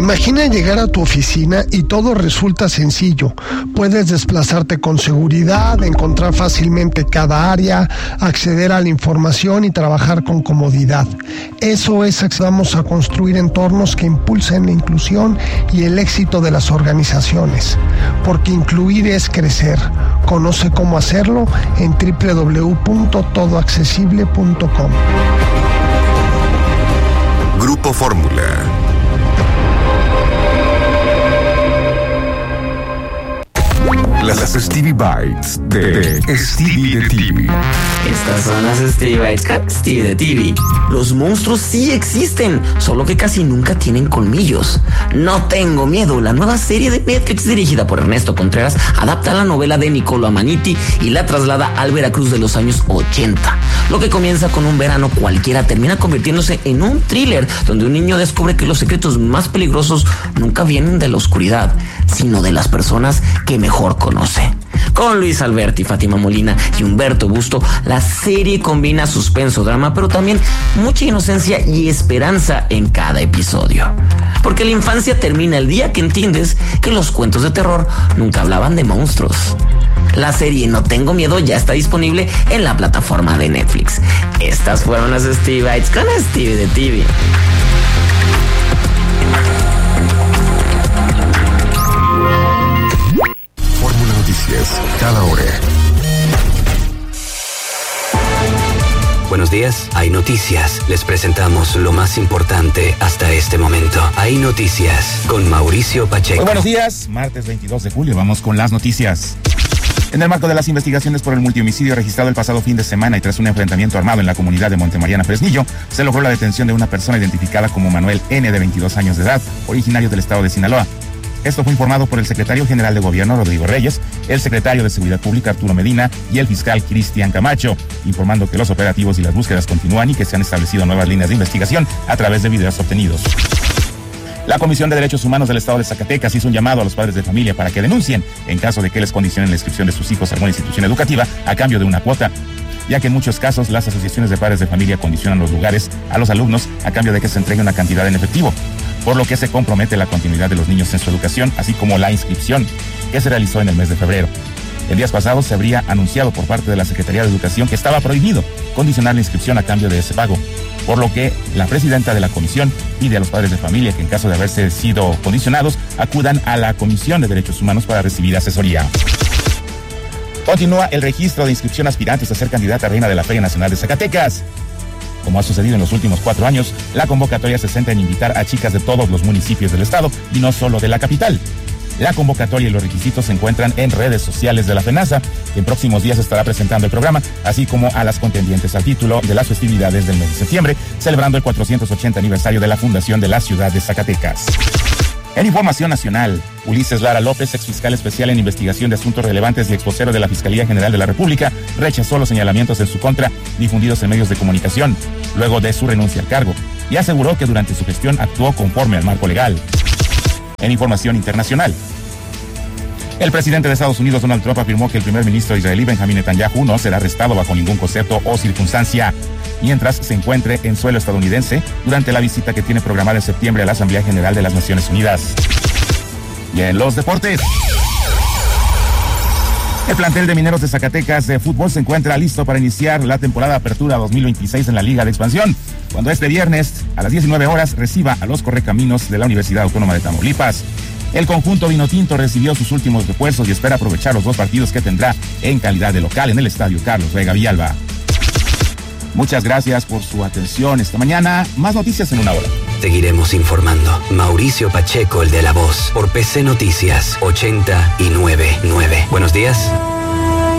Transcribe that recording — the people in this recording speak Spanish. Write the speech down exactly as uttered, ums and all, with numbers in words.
Imagina llegar a tu oficina y todo resulta sencillo. Puedes desplazarte con seguridad, encontrar fácilmente cada área, acceder a la información y trabajar con comodidad. Eso es, vamos a construir entornos que impulsen la inclusión y el éxito de las organizaciones. Porque incluir es crecer. Conoce cómo hacerlo en doble u doble u doble u punto todo accesible punto com. Grupo Fórmula. Las Stevie Bites de Stevie de T V. Estas son las Stevie Bites con Stevie de T V. Los monstruos sí existen, solo que casi nunca tienen colmillos. No tengo miedo. La nueva serie de Netflix dirigida por Ernesto Contreras adapta la novela de Niccolo Amaniti y la traslada al Veracruz de los años ochenta. Lo que comienza con un verano cualquiera termina convirtiéndose en un thriller donde un niño descubre que los secretos más peligrosos nunca vienen de la oscuridad, sino de las personas que mejor conoce. Con Luis Alberti, Fátima Molina y Humberto Busto, la serie combina suspenso, drama, pero también mucha inocencia y esperanza en cada episodio. Porque la infancia termina el día que entiendes que los cuentos de terror nunca hablaban de monstruos. La serie No Tengo Miedo ya está disponible en la plataforma de Netflix. Estas fueron las Stevie Bites con Stevie de T V. Fórmula Noticias, cada hora. Buenos días, hay noticias. Les presentamos lo más importante hasta este momento. Hay noticias con Mauricio Pacheco. Muy buenos días, martes veintidós de julio, vamos con las noticias. En el marco de las investigaciones por el multihomicidio registrado el pasado fin de semana y tras un enfrentamiento armado en la comunidad de Montemariana, Fresnillo, se logró la detención de una persona identificada como Manuel N., de veintidós años de edad, originario del estado de Sinaloa. Esto fue informado por el secretario general de Gobierno, Rodrigo Reyes, el secretario de Seguridad Pública, Arturo Medina, y el fiscal Cristian Camacho, informando que los operativos y las búsquedas continúan y que se han establecido nuevas líneas de investigación a través de videos obtenidos. La Comisión de Derechos Humanos del Estado de Zacatecas hizo un llamado a los padres de familia para que denuncien en caso de que les condicionen la inscripción de sus hijos a alguna institución educativa a cambio de una cuota, ya que en muchos casos las asociaciones de padres de familia condicionan los lugares a los alumnos a cambio de que se entregue una cantidad en efectivo, por lo que se compromete la continuidad de los niños en su educación, así como la inscripción que se realizó en el mes de febrero. En días pasados se habría anunciado por parte de la Secretaría de Educación que estaba prohibido condicionar la inscripción a cambio de ese pago, por lo que la presidenta de la comisión pide a los padres de familia que en caso de haberse sido condicionados acudan a la Comisión de Derechos Humanos para recibir asesoría. Continúa el registro de inscripción a aspirantes a ser candidata a reina de la Feria Nacional de Zacatecas. Como ha sucedido en los últimos cuatro años, la convocatoria se centra en invitar a chicas de todos los municipios del estado y no solo de la capital. La convocatoria y los requisitos se encuentran en redes sociales de la FENASA, que en próximos días estará presentando el programa, así como a las contendientes al título de las festividades del mes de septiembre, celebrando el cuatrocientos ochenta aniversario de la fundación de la ciudad de Zacatecas. En información nacional, Ulises Lara López, exfiscal especial en investigación de asuntos relevantes y exvocero de la Fiscalía General de la República, rechazó los señalamientos en su contra difundidos en medios de comunicación, luego de su renuncia al cargo, y aseguró que durante su gestión actuó conforme al marco legal. En información internacional, el presidente de Estados Unidos, Donald Trump, afirmó que el primer ministro israelí, Benjamín Netanyahu, no será arrestado bajo ningún concepto o circunstancia mientras se encuentre en suelo estadounidense durante la visita que tiene programada en septiembre a la Asamblea General de las Naciones Unidas. Y en los deportes, el plantel de Mineros de Zacatecas de fútbol se encuentra listo para iniciar la temporada Apertura dos mil veintiséis en la Liga de Expansión, cuando este viernes a las diecinueve horas reciba a los Correcaminos de la Universidad Autónoma de Tamaulipas. El conjunto vinotinto recibió sus últimos refuerzos y espera aprovechar los dos partidos que tendrá en calidad de local en el Estadio Carlos Vega Villalba. Muchas gracias por su atención esta mañana. Más noticias en una hora. Seguiremos informando. Mauricio Pacheco, el de La Voz, por P C Noticias ochenta y nueve punto nueve. Buenos días.